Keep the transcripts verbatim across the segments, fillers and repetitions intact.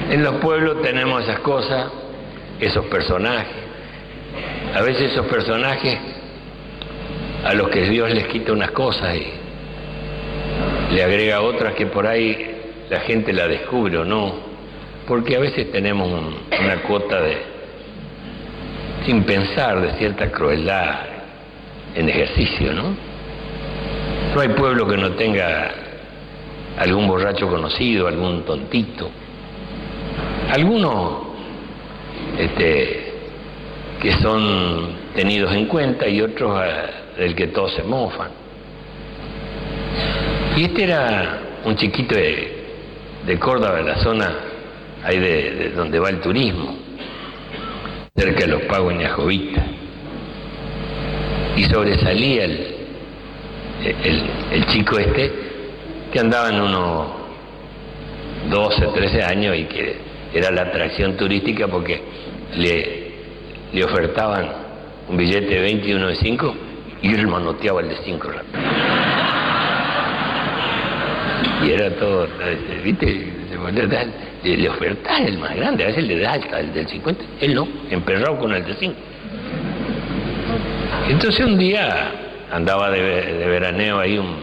En los pueblos tenemos esas cosas, esos personajes. A veces esos personajes a los que Dios les quita unas cosas y le agrega otras que por ahí la gente la descubre o no, porque a veces tenemos un, una cuota de, sin pensar, de cierta crueldad en ejercicio, ¿no? No hay pueblo que no tenga algún borracho conocido, algún tontito, algunos este, que son tenidos en cuenta y otros uh, del que todos se mofan. Y este era un chiquito de, de Córdoba, de la zona ahí de, de donde va el turismo, cerca de los Pagos Ñajovita, y sobresalía el, el, el chico este, que andaba en unos doce, trece años y que era la atracción turística porque le, le ofertaban un billete de veinte y uno de cinco y él manoteaba el de cinco rápido. Y era todo, ¿viste? Le, le ofertaba el más grande, a veces le da el del cincuenta, él no, emperrado con el de cinco. Entonces un día andaba de, de veraneo ahí un,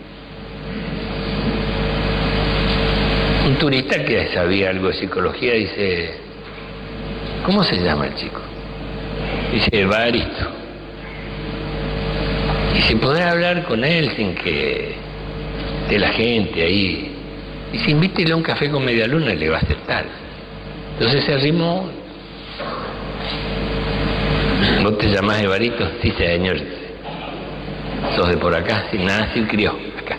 un turista que sabía algo de psicología, dice, ¿cómo se llama el chico? Dice, Evaristo. Y se podrá hablar con él sin que de la gente ahí. Y si invítele a un café con media luna, le va a aceptar. Entonces se arrimó. ¿Vos te llamás Evaristo? Sí, señor. ¿Sos de por acá? Sin nada, sin crió, acá.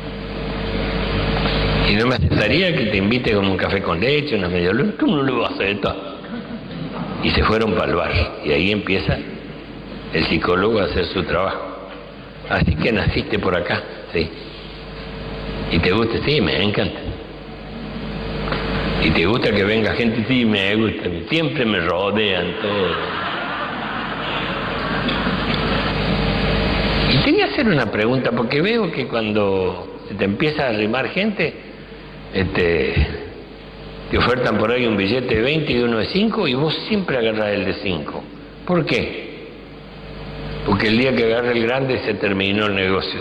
¿Y no me aceptaría que te invite como un café con leche, una media luna? ¿Cómo no lo vas a aceptar? Y se fueron para el bar. Y ahí empieza el psicólogo a hacer su trabajo. Así que naciste por acá, sí. ¿Y te gusta? Sí, me encanta. ¿Y te gusta que venga gente? Sí, me gusta. Siempre me rodean todos. Y te voy a hacer una pregunta, porque veo que cuando se te empieza a arrimar gente, este, te ofertan por ahí un billete de veinte y uno de cinco, y vos siempre agarrás el de cinco. ¿Por qué? Porque el día que agarre el grande se terminó el negocio.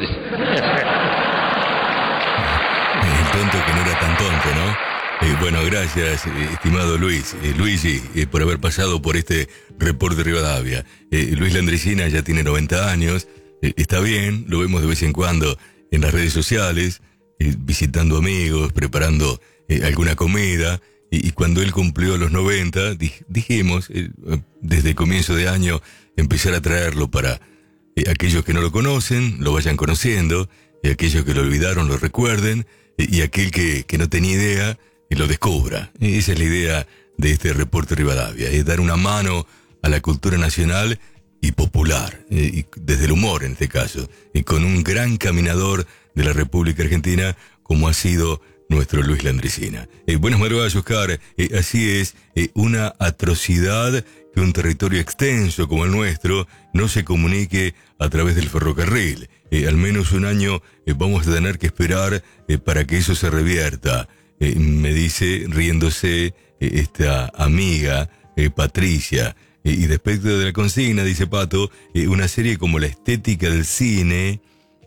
Tonto que no era tan tonto, ¿no? Eh, bueno, gracias, eh, estimado Luis, eh, Luigi, eh, por haber pasado por este reporte de Rivadavia. Eh, Luis Landricina ya tiene noventa años, eh, está bien, lo vemos de vez en cuando en las redes sociales, eh, visitando amigos, preparando eh, alguna comida, y, y cuando él cumplió los noventa, di, dijimos, eh, desde comienzo de año, empezar a traerlo para eh, aquellos que no lo conocen, lo vayan conociendo, y aquellos que lo olvidaron, lo recuerden, y aquel que, que no tenía idea y lo descubra. Esa es la idea de este reporte Rivadavia, es dar una mano a la cultura nacional y popular, y desde el humor en este caso, y con un gran caminador de la República Argentina como ha sido nuestro Luis Landricina. Eh, buenas madrugadas, Oscar. Eh, así es, eh, una atrocidad que un territorio extenso como el nuestro no se comunique a través del ferrocarril. Eh, al menos un año eh, vamos a tener que esperar eh, para que eso se revierta. Eh, me dice, riéndose, eh, esta amiga, eh, Patricia. Eh, y respecto de la consigna, dice Pato, eh, una serie como La Estética del Cine,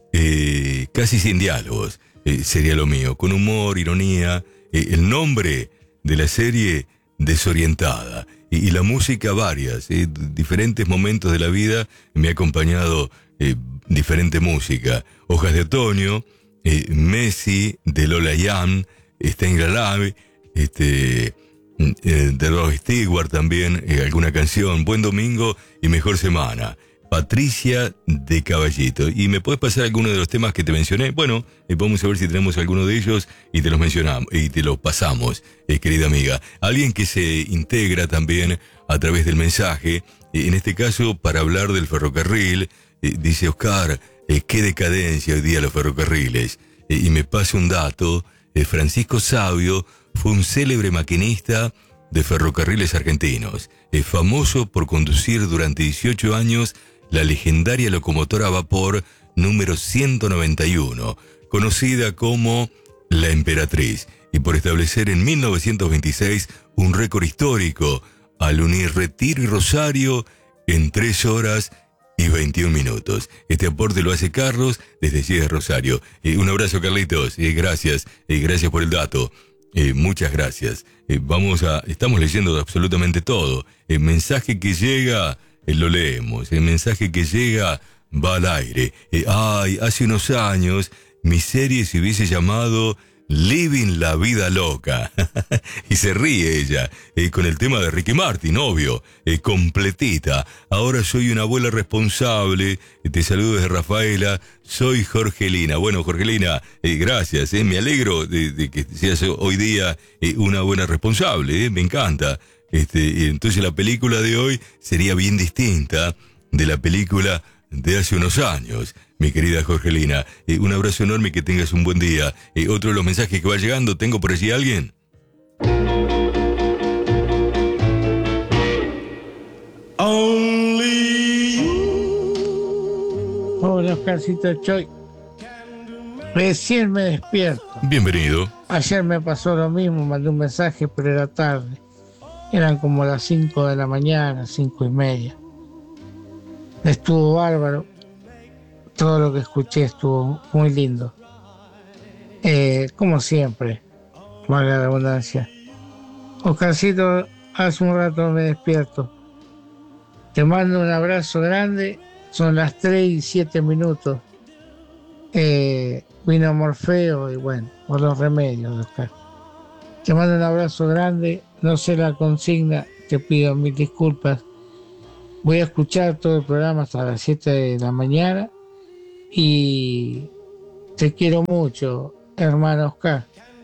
eh, casi sin diálogos, eh, sería lo mío. Con humor, ironía, eh, el nombre de la serie, Desorientada. Y, y la música, varias, eh, diferentes momentos de la vida me ha acompañado eh, diferente música. Hojas de Otoño, eh, Messi, de Lola Young, Stein Lave, este, eh, de Rod Stewart también, eh, alguna canción, Buen Domingo y Mejor Semana. Patricia de Caballito. ¿Y me puedes pasar alguno de los temas que te mencioné? Bueno, eh, vamos a ver si tenemos alguno de ellos y te los mencionamos y te los pasamos, eh, querida amiga. Alguien que se integra también a través del mensaje, eh, en este caso para hablar del ferrocarril, eh, dice Oscar, eh, qué decadencia hoy día los ferrocarriles. Eh, y me pasa un dato, eh, Francisco Sabio fue un célebre maquinista de ferrocarriles argentinos, eh, famoso por conducir durante dieciocho años la legendaria locomotora a vapor número ciento noventa y uno, conocida como La Emperatriz. y por establecer en mil novecientos veintiséis un récord histórico al unir Retiro y Rosario en tres horas y veintiún minutos. Este aporte lo hace Carlos desde allí de Rosario. Eh, un abrazo, Carlitos. Eh, gracias. Eh, gracias por el dato. Eh, muchas gracias. Eh, vamos a, estamos leyendo absolutamente todo. El mensaje que llega, eh, lo leemos. El mensaje que llega va al aire. Eh, ay, hace unos años mi serie se hubiese llamado Living la Vida Loca. Y se ríe ella, eh, con el tema de Ricky Martin, obvio, eh, completita. Ahora soy una abuela responsable. Eh, te saludo desde Rafaela. Soy Jorgelina. Bueno, Jorgelina, eh, gracias. Eh, me alegro de, de que seas hoy día eh, una buena responsable. Eh, me encanta. Este, entonces la película de hoy sería bien distinta de la película de hace unos años, mi querida Jorgelina. Eh, un abrazo enorme y que tengas un buen día. Eh, otro de los mensajes que va llegando, ¿tengo por allí a alguien? Hola, Oscarcito Choy. Recién me despierto. Bienvenido. Ayer me pasó lo mismo, mandé un mensaje, pero era tarde. Eran como las cinco de la mañana, cinco y media. Estuvo bárbaro. Todo lo que escuché estuvo muy lindo. Eh, como siempre, valga la abundancia. Oscarcito, hace un rato me despierto. Te mando un abrazo grande. Son las tres y siete minutos. Eh, vino Morfeo y bueno, por los remedios, Oscar. Te mando un abrazo grande. No sé la consigna, te pido mil disculpas. Voy a escuchar todo el programa hasta las siete de la mañana y te quiero mucho, hermano Oscar.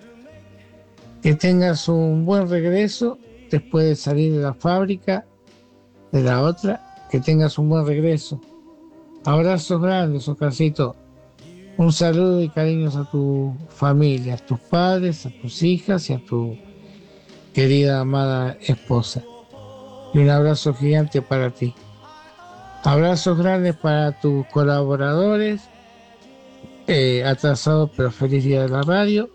Que tengas un buen regreso después de salir de la fábrica, de la otra, que tengas un buen regreso. Abrazos grandes, Oscarcito. Un saludo y cariños a tu familia, a tus padres, a tus hijas y a tu querida amada esposa. Y un abrazo gigante para ti. Abrazos grandes para tus colaboradores. Eh, atrasado pero feliz día de la radio.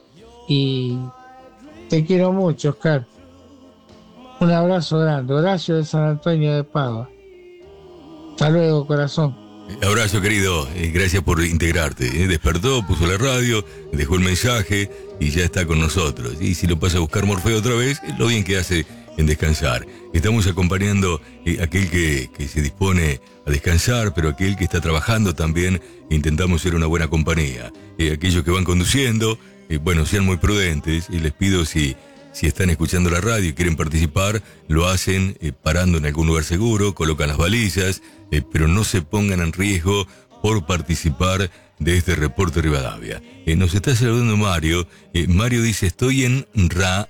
Y te quiero mucho, Oscar. Un abrazo grande. Horacio de San Antonio de Padua. Hasta luego, corazón. Abrazo, querido. Eh, gracias por integrarte. Eh. Despertó, puso la radio, dejó el mensaje y ya está con nosotros. Y si lo pasa a buscar Morfeo otra vez, lo bien que hace en descansar. Estamos acompañando eh, aquel que, que se dispone a descansar, pero aquel que está trabajando también. Intentamos ser una buena compañía. Eh, aquellos que van conduciendo, eh, bueno, sean muy prudentes. Y les pido si, si están escuchando la radio y quieren participar, lo hacen eh, parando en algún lugar seguro, colocan las balizas, eh, pero no se pongan en riesgo por participar de este reporte Rivadavia. Eh, nos está saludando Mario. Eh, Mario dice, estoy en Ra...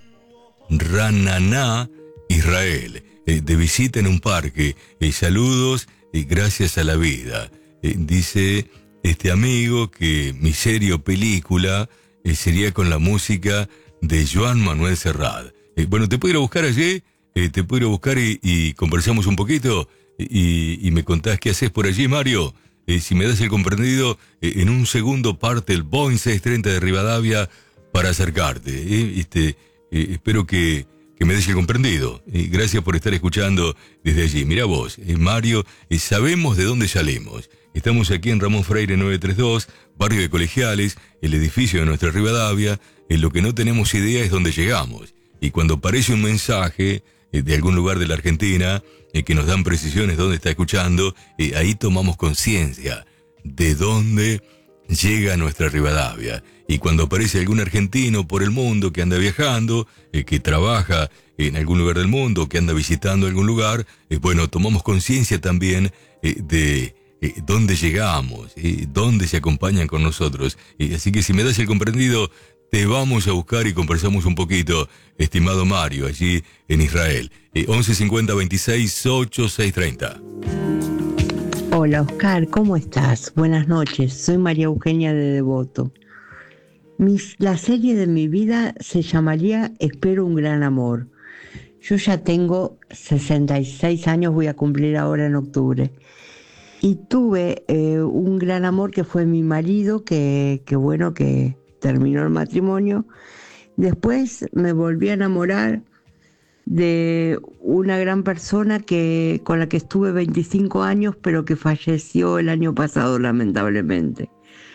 Rananá, Israel, eh, de visita en un parque. Eh, saludos y eh, gracias a la vida. Eh, dice este amigo que mi serie o película eh, sería con la música de Joan Manuel Serrat. Eh, bueno, te puedo ir a buscar allí, eh, te puedo ir a buscar y, y conversamos un poquito y, y me contás qué haces por allí, Mario. Eh, si me das el comprendido, eh, en un segundo parte el Boeing seiscientos treinta de Rivadavia para acercarte. Eh, este... Eh, espero que, que me des el comprendido. Eh, gracias por estar escuchando desde allí. Mira vos, eh, Mario, eh, sabemos de dónde salimos. Estamos aquí en Ramón Freire novecientos treinta y dos, barrio de Colegiales, el edificio de nuestra Rivadavia. En lo que no tenemos idea es dónde llegamos. Y cuando aparece un mensaje eh, de algún lugar de la Argentina eh, que nos dan precisiones de dónde está escuchando, eh, ahí tomamos conciencia de dónde llega nuestra Rivadavia. Y cuando aparece algún argentino por el mundo que anda viajando, eh, que trabaja en algún lugar del mundo, que anda visitando algún lugar, eh, bueno, tomamos conciencia también eh, de eh, dónde llegamos, eh, dónde se acompañan con nosotros. Eh, así que si me das el comprendido, te vamos a buscar y conversamos un poquito, estimado Mario, allí en Israel. Eh, once cincuenta veintiséis ocho seis treinta. Hola Oscar, ¿cómo estás? Buenas noches, soy María Eugenia de Devoto. Mi, la serie de mi vida se llamaría Espero un gran amor. Yo ya tengo sesenta y seis años, voy a cumplir ahora en octubre. Y tuve eh, un gran amor que fue mi marido, que, que bueno, que terminó el matrimonio. Después me volví a enamorar de una gran persona que, con la que estuve veinticinco años, pero que falleció el año pasado, lamentablemente.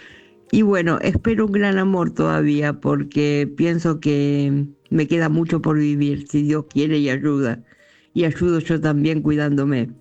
Y bueno, espero un gran amor todavía, porque pienso que me queda mucho por vivir, si Dios quiere y ayuda. Y ayudo yo también cuidándome.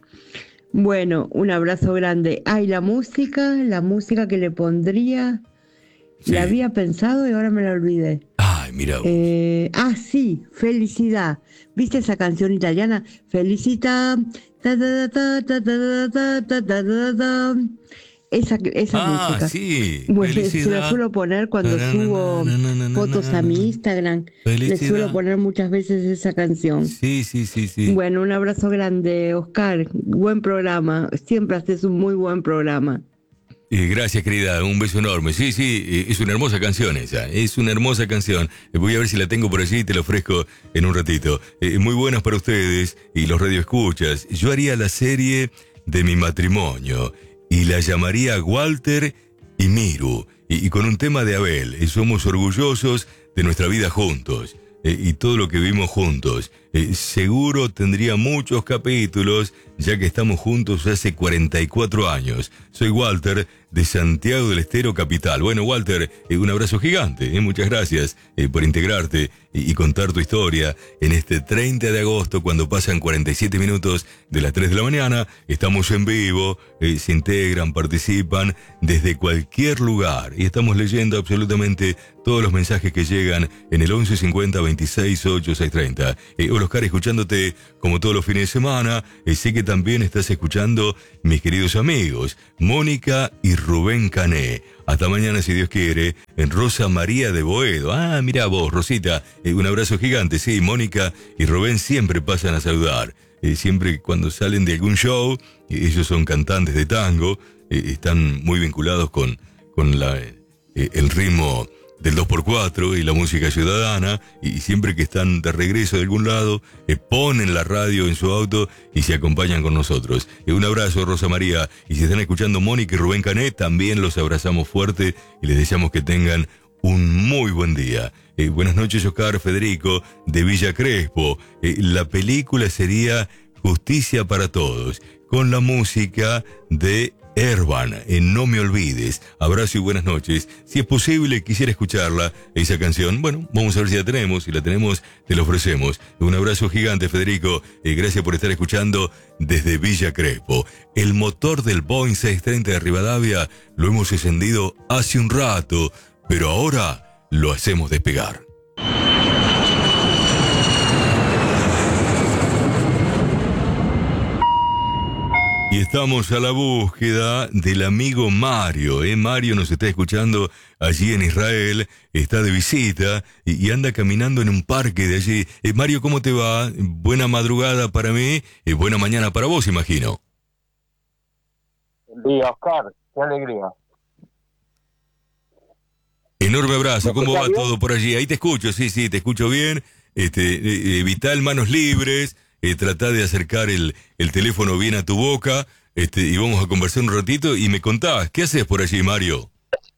Bueno, un abrazo grande. Ay, la música, la música que le pondría, Sí. la había pensado y ahora me la olvidé. Ay, mira vos. Eh, ah, sí, Felicidad. ¿Viste esa canción italiana? Felicita. Ta, ta, ta, ta, ta, ta, ta, ta, ta, ta. Esa, esa Ah, música. sí. Bueno, se la Felicidad. suelo poner cuando subo fotos a mi Instagram. Le Felicidad. suelo poner muchas veces esa canción. Sí, sí, sí, sí. Bueno, un abrazo grande, Oscar. Buen programa. Siempre haces un muy buen programa. Eh, gracias, querida, un beso enorme. Sí, sí, eh, es una hermosa canción esa, es una hermosa canción. Eh, voy a ver si la tengo por allí y te la ofrezco en un ratito. Eh, muy buenas para ustedes y los radioescuchas. Yo haría la serie de mi matrimonio y la llamaría Walter y Miru, y, y con un tema de Abel. Eh, somos orgullosos de nuestra vida juntos. Eh, y todo lo que vivimos juntos. Eh, seguro tendría muchos capítulos, ya que estamos juntos hace cuarenta y cuatro años. Soy Walter, de Santiago del Estero, capital. Bueno, Walter, eh, un abrazo gigante. Eh, muchas gracias eh, por integrarte y, y contar tu historia en este treinta de agosto, cuando pasan cuarenta y siete minutos de las tres de la mañana. Estamos en vivo, eh, se integran, participan desde cualquier lugar. Y estamos leyendo absolutamente todos los mensajes que llegan en el once cincuenta veintiséis ocho seis treinta. Eh, hola, Oscar, escuchándote como todos los fines de semana. Eh, sé que también estás escuchando mis queridos amigos, Mónica y Rubén Cané. Hasta mañana, si Dios quiere, en Rosa María de Boedo. Ah, mira vos, Rosita, eh, un abrazo gigante. Sí, Mónica y Rubén siempre pasan a saludar. Eh, siempre cuando salen de algún show, eh, ellos son cantantes de tango, eh, están muy vinculados con, con la, eh, el ritmo del dos por cuatro y la música ciudadana, y siempre que están de regreso de algún lado, eh, ponen la radio en su auto y se acompañan con nosotros. Eh, un abrazo, Rosa María, y si están escuchando Mónica y Rubén Canet, también los abrazamos fuerte y les deseamos que tengan un muy buen día. Eh, buenas noches, Oscar, Federico, de Villa Crespo. Eh, la película sería Justicia para Todos, con la música de Ervan, en No Me Olvides. Abrazo y buenas noches. Si es posible, quisiera escucharla, esa canción. Bueno, vamos a ver si la tenemos. Si la tenemos, te la ofrecemos. Un abrazo gigante, Federico. Eh, gracias por estar escuchando desde Villa Crespo. El motor del Boeing seiscientos treinta de Rivadavia lo hemos encendido hace un rato, pero ahora lo hacemos despegar. Y estamos a la búsqueda del amigo Mario. ¿eh? Mario nos está escuchando allí en Israel, está de visita y, y anda caminando en un parque de allí. Eh, Mario, ¿cómo te va? Buena madrugada para mí y buena mañana para vos, imagino. Buen día, Oscar. Qué alegría. Enorme abrazo. ¿Cómo va bien? todo por allí? Ahí te escucho, sí, sí, te escucho bien. Este, eh, evitá el manos libres. Eh, tratá de acercar el, el teléfono bien a tu boca, este, y vamos a conversar un ratito y me contás, ¿qué haces por allí, Mario?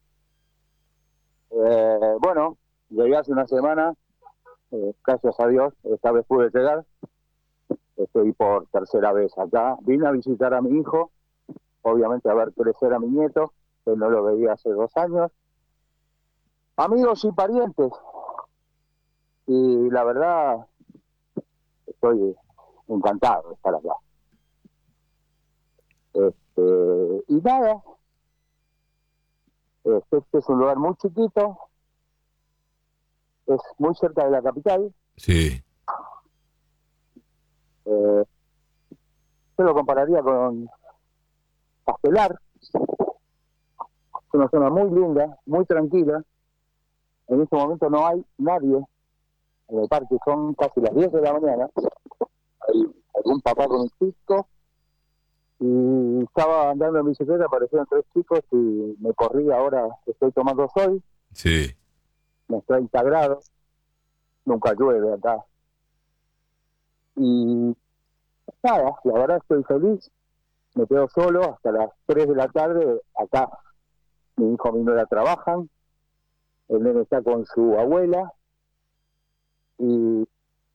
Eh, bueno, llegué hace una semana, eh, gracias a Dios, esta vez pude llegar. Estoy por tercera vez acá. Vine a visitar a mi hijo, obviamente a ver crecer a mi nieto, que no lo veía hace dos años. Amigos y parientes. Y la verdad, estoy encantado de estar acá. Este, y nada, este, este es un lugar muy chiquito, es muy cerca de la capital. Sí. Eh, yo lo compararía con Castelar. Es una zona muy linda, muy tranquila. En este momento no hay nadie en el parque, son casi las diez de la mañana. Hay algún papá con un chico y estaba andando en bicicleta, aparecieron tres chicos y me corrí. Ahora estoy tomando sol, Sí. me treinta grados, nunca llueve acá. Y nada, la verdad estoy feliz, me quedo solo hasta las tres de la tarde acá. Mi hijo y mi nuera trabajan, el nene está con su abuela y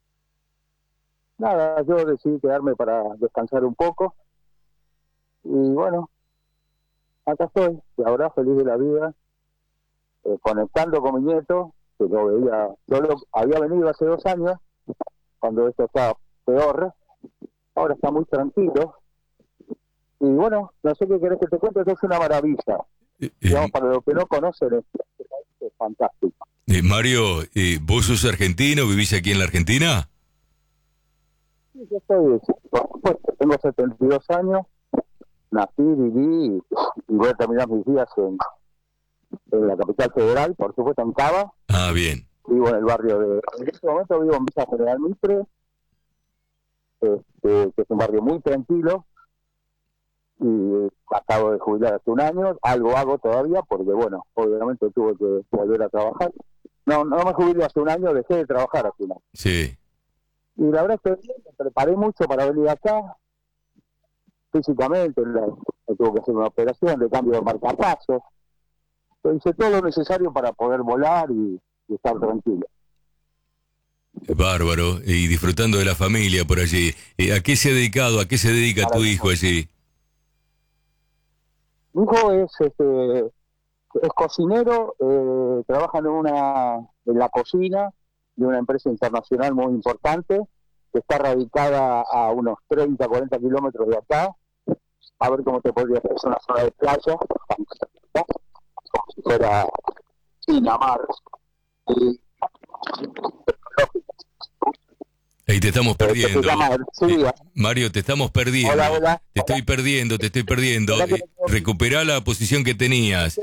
nada, yo decidí quedarme para descansar un poco y bueno, acá estoy, y ahora feliz de la vida, eh, conectando con mi nieto, que lo veía, yo lo, había venido hace dos años, cuando esto estaba peor, ahora está muy tranquilo, y bueno, no sé qué querés que te cuente, esto es una maravilla, Eh, digamos, eh, para los que no conocen, este país es fantástico. eh, Mario, eh, ¿vos sos argentino? ¿Vivís aquí en la Argentina? Sí, yo estoy, por supuesto, tengo setenta y dos años, nací, viví, y, y voy a terminar mis días en, en la capital federal, por supuesto en Cava, Ah, bien. vivo en el barrio de, en este momento vivo en Villa General Mitre, este, que es un barrio muy tranquilo, y acabo de jubilar hace un año, algo hago todavía, porque bueno, obviamente tuve que volver a trabajar. No, no me jubilé hace un año, dejé de trabajar hace un año. Sí. Y la verdad es que me preparé mucho para venir acá, físicamente, la, me tuve que hacer una operación de cambio de marcapasos, hice todo lo necesario para poder volar y, y estar tranquilo. Bárbaro. Y disfrutando de la familia por allí. Eh, ¿A qué se ha dedicado? ¿A qué se dedica tu hijo allí? Mi hijo es, este, es cocinero, eh, trabaja en, una, en la cocina de una empresa internacional muy importante, que está radicada a unos treinta, cuarenta kilómetros de acá. A ver cómo te podría hacer, es una zona de playa, como si fuera Pinamar. Y, Ahí te estamos perdiendo. se llama Ercilla. Eh, Mario, te estamos perdiendo. Hola, hola. Te estoy perdiendo, te estoy perdiendo. Hola, Eh, recuperá la posición que tenías.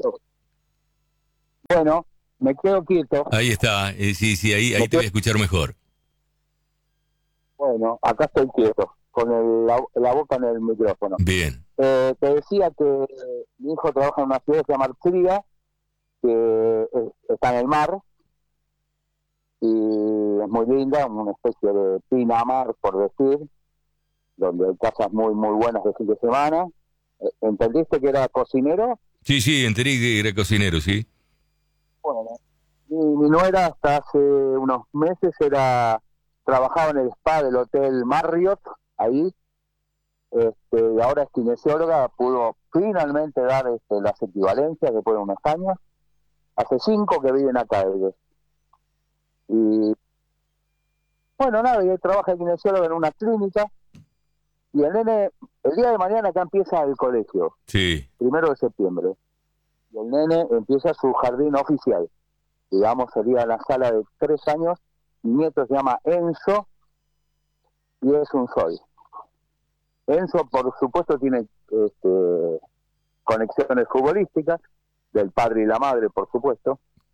Bueno, me quedo quieto. Ahí está. Eh, sí, sí, ahí, ahí te voy a escuchar mejor. Bueno, acá estoy quieto, con el, la, la boca en el micrófono. Bien. Eh, te decía que mi hijo trabaja en una ciudad que se llama Ercilla, que es, está en el mar, y es muy linda, una especie de Pinamar, por decir, donde hay casas muy, muy buenas de fin de semana. ¿Entendiste que era cocinero? Sí, sí, enteré que era cocinero, ¿sí? Bueno, mi, mi nuera hasta hace unos meses era trabajaba en el spa del Hotel Marriott, ahí, este, y ahora es kinesióloga, pudo finalmente dar este, las equivalencias después de unos años. Hace cinco que viven acá ellos. Y bueno, nada, y él trabaja de kinesiólogo en una clínica, y el nene, el día de mañana acá empieza el colegio, Sí. primero de septiembre, y el nene empieza su jardín oficial, digamos, sería la sala de tres años. Mi nieto se llama Enzo, y es un sol. Enzo, por supuesto, tiene este, conexiones futbolísticas, del padre y la madre, por supuesto.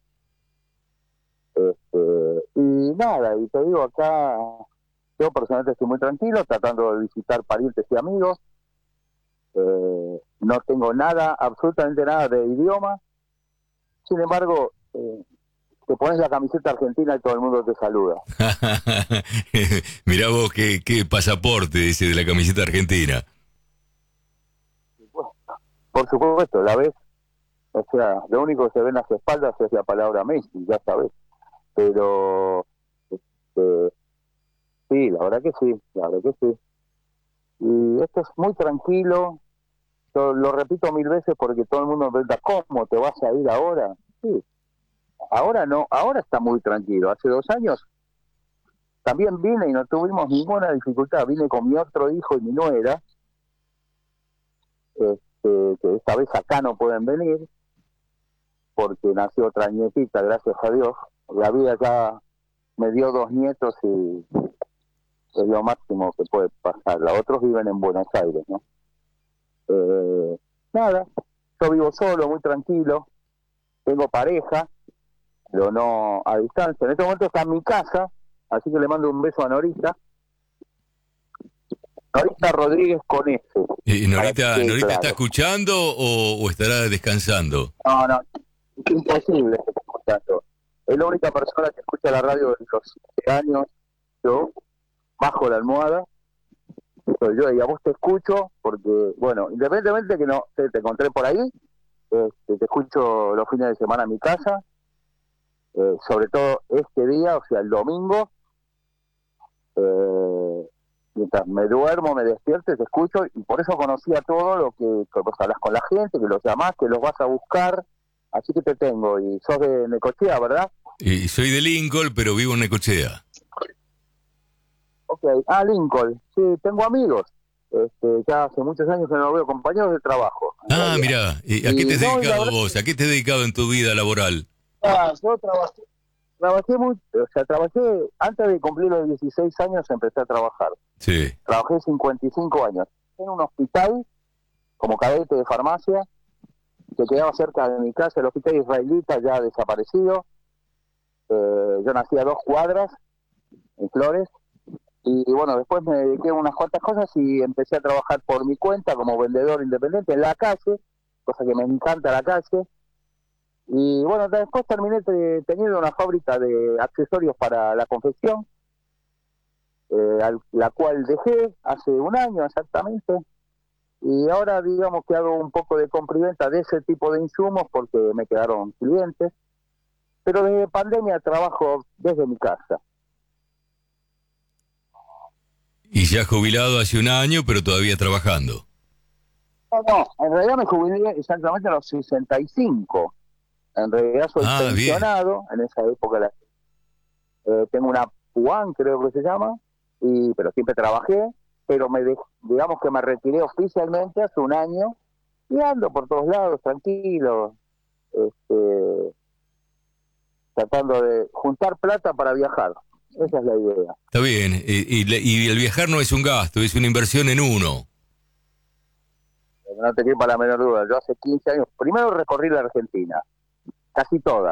Este, y nada, y te digo, acá yo personalmente estoy muy tranquilo, tratando de visitar parientes y amigos. Eh, no tengo nada, absolutamente nada de idioma. Sin embargo, eh, te pones la camiseta argentina y todo el mundo te saluda. Mirá vos qué, qué pasaporte ese de la camiseta argentina. Bueno, por supuesto, la ves, o sea, lo único que se ve en las espaldas es la palabra Messi, ya sabes. Pero este, sí, la verdad que sí, la verdad que sí. Y esto es muy tranquilo, yo lo repito mil veces porque todo el mundo me pregunta, ¿cómo te vas a ir ahora? Sí, ahora no, ahora está muy tranquilo. Hace dos años también vine y no tuvimos ninguna dificultad, vine con mi otro hijo y mi nuera, este, que esta vez acá no pueden venir, porque nació otra nietita, gracias a Dios. La vida ya me dio dos nietos y es lo máximo que puede pasar. Los otros viven en Buenos Aires, ¿no? Eh, nada, yo vivo solo, muy tranquilo, tengo pareja, pero no a distancia. En este momento está en mi casa, así que le mando un beso a Norita. Norita Rodríguez con S. ¿Y Norita, Sí, Norita claro. está escuchando o, o estará descansando? No, no, es imposible que esté escuchando. Es la única persona que escucha la radio desde los siete años. Yo, bajo la almohada, soy yo, y a vos te escucho, porque, bueno, independientemente de que no te, te encontré por ahí, este, te escucho los fines de semana en mi casa, eh, sobre todo este día, o sea, el domingo, eh, mientras me duermo, me despierto y te escucho, y por eso conocía todo lo que, que vos hablas con la gente, que los llamás, que los vas a buscar, así que te tengo. Y sos de Necochea, ¿verdad? Y soy de Lincoln, pero vivo en Necochea. Ok, ah, Lincoln, sí, tengo amigos. Este, ya hace muchos años que no veo, compañeros de trabajo. Ah, mirá, ¿y ¿a qué te has Y, no, dedicado verdad, vos? ¿A qué te has dedicado en tu vida laboral? ah, yo trabajé, trabajé muy, o sea, trabajé, antes de cumplir los dieciséis años empecé a trabajar. Sí. Trabajé cincuenta y cinco años en un hospital, como cadete de farmacia, que quedaba cerca de mi casa, el hospital israelita ya desaparecido. Eh, yo nací a dos cuadras, en Flores, y bueno, después me dediqué a unas cuantas cosas y empecé a trabajar por mi cuenta como vendedor independiente en la calle, cosa que me encanta la calle. Y bueno, después terminé te, teniendo una fábrica de accesorios para la confección, eh, al, la cual dejé hace un año exactamente. Y ahora digamos que hago un poco de compra y venta de ese tipo de insumos porque me quedaron clientes. Pero desde pandemia trabajo desde mi casa. Y ya jubilado hace un año, pero todavía trabajando. No, no, en realidad me jubilé exactamente a los sesenta y cinco. En realidad soy Ah, pensionado, bien. En esa época la, eh, tengo una PUAN, creo que se llama, y pero siempre trabajé, pero me de, digamos que me retiré oficialmente hace un año y ando por todos lados, tranquilo, este, tratando de juntar plata para viajar. Esa es la idea. Está bien, y, y, y el viajar no es un gasto, es una inversión en uno. No te quepa la menor duda, yo hace quince años, primero recorrí la Argentina, casi toda.